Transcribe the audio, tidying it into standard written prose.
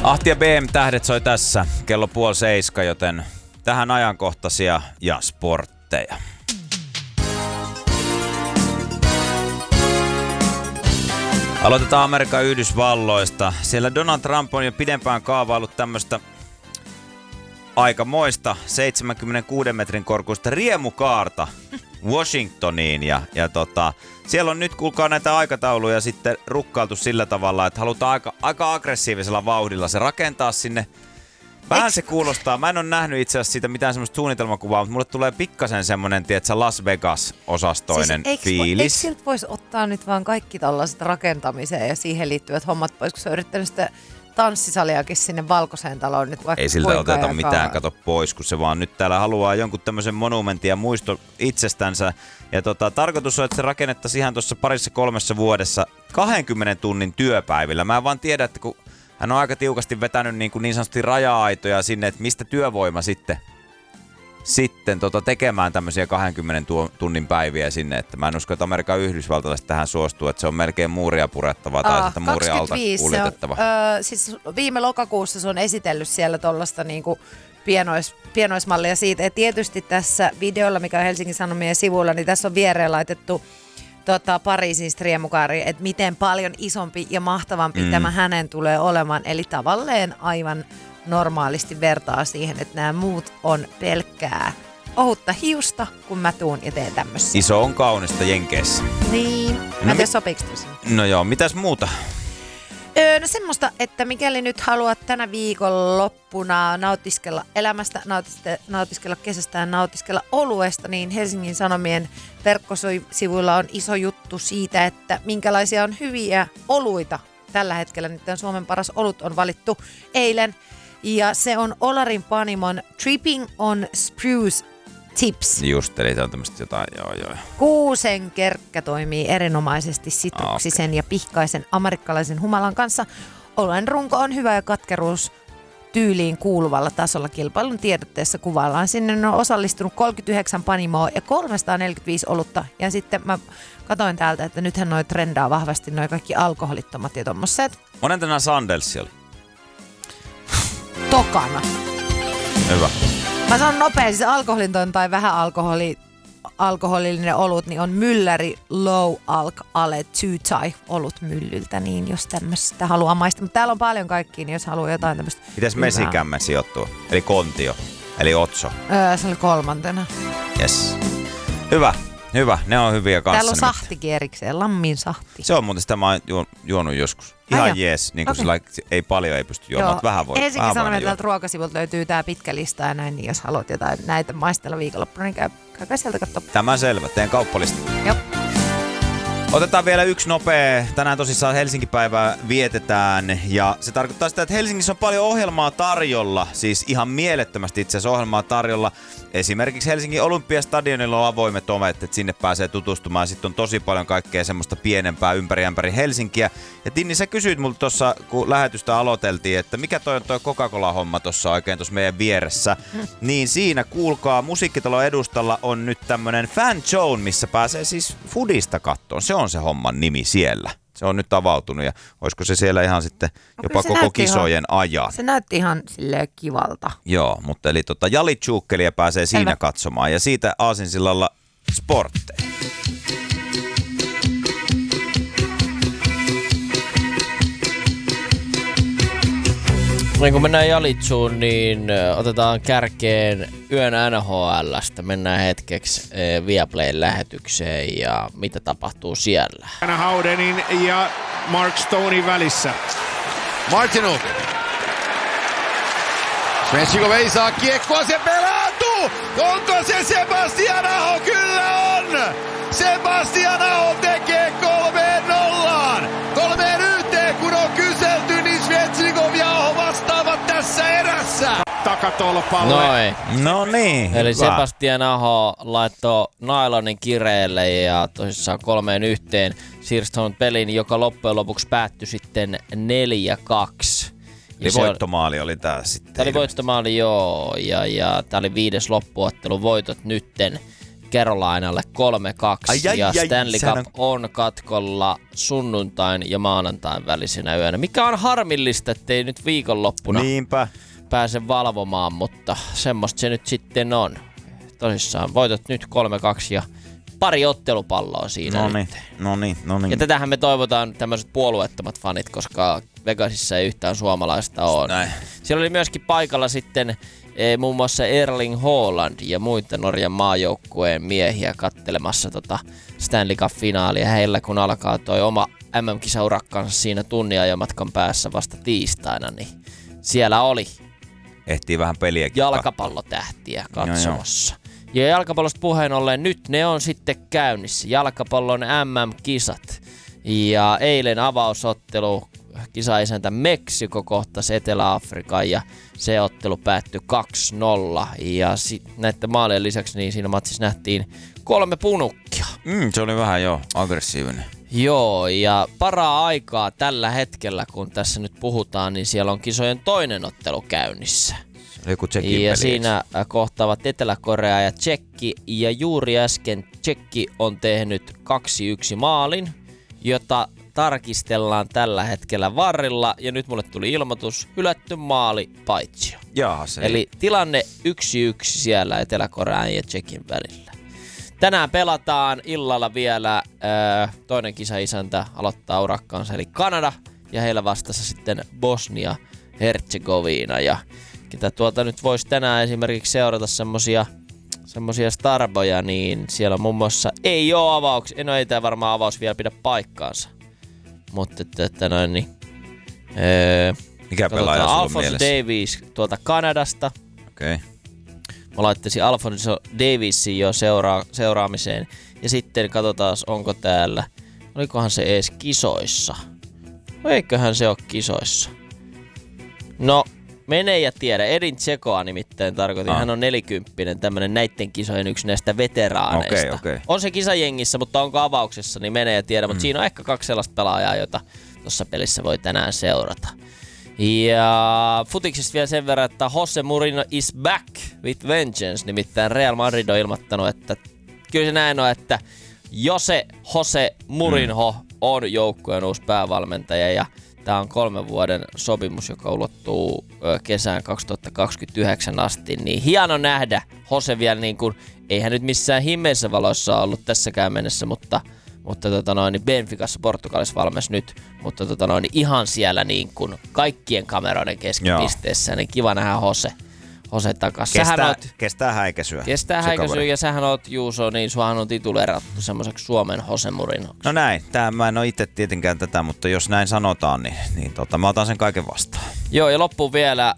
Ahti ja BM Tähdet soi tässä kello 6:30, joten tähän ajankohtaisia ja sportteja. Aloitetaan Amerikan Yhdysvalloista. Siellä Donald Trump on jo pidempään kaavaillut tämmöistä aikamoista 76 metrin korkuista riemukaarta Washingtoniin. Ja siellä on nyt, kuulkaa, näitä aikatauluja sitten rukkailtu sillä tavalla, että halutaan aika aggressiivisella vauhdilla se rakentaa sinne. Vähän se kuulostaa. Mä en ole nähnyt itse asiassa siitä mitään semmoista suunnitelmakuvaa, mutta mulle tulee pikkasen semmonen, tietsä, Las Vegas-osastoinen fiilis. Eikö siltä voisi ottaa nyt vaan kaikki tällaiset rakentamiseen ja siihen liittyvät hommat pois, kun se on yrittänyt sitä tanssisaliakin sinne Valkoiseen taloon nyt vaikka. Ei siltä oteta mitään, kato pois, kun se vaan nyt täällä haluaa jonkun tämmöisen monumentin ja muisto itsestänsä. Ja tarkoitus on, että se rakennettaisiin ihan tuossa 2-3 vuodessa 20 tunnin työpäivillä. Mä en vaan tiedä, että kun hän on aika tiukasti vetänyt niin sanotusti raja-aitoja sinne, että mistä työvoima sitten tekemään tämmöisiä 20 tunnin päiviä sinne. Että mä en usko, että Amerikan yhdysvaltalaiset tähän suostuu, että se on melkein muuria purettava tai sitä muuria alta kuljetettava. Siis viime lokakuussa se on esitellyt siellä tuollaista niinku pienoismallia siitä. Ja tietysti tässä videolla, mikä on Helsingin Sanomien sivuilla, niin tässä on viereen laitettu Pariisin riemukaari, että miten paljon isompi ja mahtavampi tämä hänen tulee olemaan. Eli tavalleen aivan normaalisti vertaa siihen, että nämä muut on pelkkää ohutta hiusta, kun mä tuun ja teen tämmössä. Iso on kaunista Jenkeissä. Niin. Mä en tiedä, sopiiko tässä. No joo, mitäs muuta? No semmoista, että mikäli nyt haluat tänä viikonloppuna nautiskella elämästä, nautiskella kesästä ja nautiskella oluesta, niin Helsingin Sanomien verkkosivuilla on iso juttu siitä, että minkälaisia on hyviä oluita tällä hetkellä. Nyt tämän Suomen paras olut on valittu eilen ja se on Olarin Panimon Tripping on Spruce Tips. Just, eli se on tämmöistä jotain, joo. Kuusen kerkkä toimii erinomaisesti sitruksisen ja pihkaisen amerikkalaisen humalan kanssa. Oluen runko on hyvä ja katkeruus tyyliin kuuluvalla tasolla. Kilpailun tiedotteessa kuvaillaan. Sinne on osallistunut 39 panimoa ja 345 olutta. Ja sitten mä katoin täältä, että nythän noi trendaa vahvasti noi kaikki alkoholittomat ja tommoset. Monen tänään Sandelsi oli? Tokana. Hyvä. Mä sanon nopeasti, se alkoholiton tai vähän alkoholillinen olut, niin on Mylläri Low Alk Ale Two-Tai olut myllyltä, niin jos tämmöistä haluaa maistaa. Mutta täällä on paljon kaikkia, niin jos haluaa jotain tämmöistä. Mites Mesikämmä sijoittuu? Eli Kontio, eli Otso. Se oli 3. Yes. Hyvä. Ne on hyviä kanssa. Täällä on sahtikin erikseen, lammin sahti. Se on muuten sitä, mä oon juonut joskus. Ihan jees, niin kuin okay. Ei paljon ei pysty juomaan, mutta vähän voi. Helsingin Sanomien täältä ruokasivulta löytyy tää pitkä lista ja näin, niin jos haluat jotain näitä maistella viikonloppuna, niin käykää sieltä katsoa. Tämä selvä, teen kauppalista. Joo. Otetaan vielä yksi nopea. Tänään tosissaan Helsinki-päivää vietetään ja se tarkoittaa sitä, että Helsingissä on paljon ohjelmaa tarjolla. Siis ihan mielettömästi itse asiassa ohjelmaa tarjolla. Esimerkiksi Helsingin Olympiastadionilla on avoimet ovet, että sinne pääsee tutustumaan. Sitten on tosi paljon kaikkea semmoista pienempää ympäri Helsinkiä. Ja Tinni, sä kysyit multa tuossa, kun lähetystä aloiteltiin, että mikä toi on toi Coca-Cola-homma tuossa oikein tuossa meidän vieressä. Niin siinä, kuulkaa, Musiikkitalon edustalla on nyt tämmönen fan zone, missä pääsee siis foodista kattoon. Se on se homman nimi siellä. Se on nyt avautunut ja olisiko se siellä ihan sitten jopa koko kisojen ajan. Se näytti ihan silleen kivalta. Joo, mutta eli Jalitsuukkelia pääsee siinä katsomaan ja siitä aasinsillalla sportteja. Niin kun mennään Jalitsuun, niin otetaan kärkeen yön NHL:stä. Mennään hetkeksi Viaplayn lähetykseen ja mitä tapahtuu siellä. Haudenin ja Mark Stonein välissä. Martinuk. Svechnikov ei saa kiekkoa, se pelaantuu! Onko se Sebastian Aho? Kyllä on! Sebastian Aho tekee 3-0! 3-1, kun on kyselty, niin Svechnikov ja Aho vastaavat tässä erässä! Takatolpalle. No niin. Eli Sebastian Aho laittoi nailonin kireelle ja tosissaan 3-1 siirsi tuon pelin, joka loppujen lopuksi päättyi sitten 4-2. Eli voittomaali oli tää sitten. Tämä oli voittomaali, joo. Ja tää oli 5. loppuottelu, voitot nytten. Carolinalle 3-2 ja Stanley sehän Cup on katkolla sunnuntain ja maanantain välisenä yönä, mikä on harmillista, ettei nyt viikonloppuna Niinpä. pääse valvomaan, mutta semmoista se nyt sitten on. Tosissaan voitot nyt 3-2 ja pari ottelupalloa siinä. No niin. Ja tätähän me toivotaan tämmöiset puolueettomat fanit, koska Vegasissa ei yhtään suomalaista ole. Näin. Siellä oli myöskin paikalla sitten muun muassa Erling Haaland ja muita Norjan maajoukkueen miehiä kattelemassa Stanley Cup-finaalia. Heillä kun alkaa toi oma MM-kisaurakkansa siinä tunnin ajomatkan päässä vasta tiistaina, niin siellä oli Ehtii vähän peliäkin. jalkapallotähtiä katsomassa. Ja jalkapallosta puheen ollen nyt ne on sitten käynnissä. Jalkapallon MM-kisat. Ja eilen avausottelu kisaisäntä Meksiko kohtasi Etelä-Afrikan ja se ottelu päättyi 2-0. Ja näiden maalien lisäksi niin siinä matsissa nähtiin 3 punukkia. Se oli vähän aggressiivinen. Joo, ja paraa aikaa tällä hetkellä, kun tässä nyt puhutaan, niin siellä on kisojen toinen ottelu käynnissä. Joku Tšekin ja peli, siinä kohtaavat Etelä-Korea ja Tšekki, ja juuri äsken Tšekki on tehnyt 2-1 maalin, jota tarkistellaan tällä hetkellä varrilla, ja nyt mulle tuli ilmoitus, hylätty maali paitsio. Eli tilanne 1-1 siellä Etelä-Korean ja Tšekin välillä. Tänään pelataan illalla vielä toinen kisaisäntä aloittaa urakkaansa, eli Kanada, ja heillä vastassa sitten Bosnia-Herzegovina, ja ketä nyt voisi tänään esimerkiksi seurata semmosia starboja, niin siellä on muun muassa ei oo avauksia, ei tää varmaan avaus vielä pidä paikkaansa. Mutta mikä pelaaja sulla on Alphonso Davies tuolta Kanadasta. Okei. Mä laittaisin Alphonso Daviesin jo seuraamiseen. Ja sitten katsotaan, onko täällä, olikohan se edes kisoissa. Eiköhän se ole kisoissa. No, mene ja tiedä. Edin Tsekoa nimittäin tarkoitin. Hän on 40, tämmönen näitten kisojen yksi näistä veteraaneista. Okay. On se kisajengissä, mutta onko avauksessa, niin mene ja tiedä. Mutta siinä on ehkä 2 sellaista pelaajaa, jota tuossa pelissä voi tänään seurata. Ja futiksesta vielä sen verran, että Jose Mourinho is back with vengeance. Nimittäin Real Madrid on ilmoittanut, että kyllä se näin on, että Jose Mourinho on joukkueen uusi päävalmentaja ja tämä on 3 vuoden sopimus, joka ulottuu kesään 2029 asti, niin hieno nähdä Jose vielä niin kuin, eihän nyt missään himmeissä valoissa ollut tässäkään mennessä, mutta Benficassa Portugalissa valmis nyt, mutta ihan siellä niin kuin kaikkien kameroiden keskipisteessä, niin kiva nähdä Jose takas. Kestää häikäisyä. Kestää häikäisyä ja sähän oot Juuso, niin suahan on tituleerattu semmoiseksi Suomen Jose Mourinhoksi. No näin, mä en ole itse tietenkään tätä, mutta jos näin sanotaan, niin mä otan sen kaiken vastaan. Joo, ja loppuun vielä